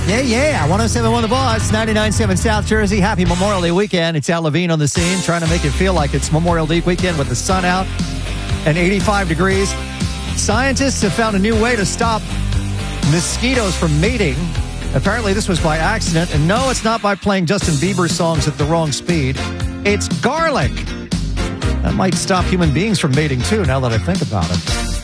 Yeah. 107.1 The Boss, 99.7 South Jersey. Happy Memorial Day weekend. It's Al Levine on the scene, trying to make it feel like it's Memorial Day weekend with the sun out and 85 degrees. Scientists have found a new way to stop mosquitoes from mating. Apparently, this was by accident. And no, it's not by playing Justin Bieber songs at the wrong speed. It's garlic. That might stop human beings from mating, too, now that I think about it.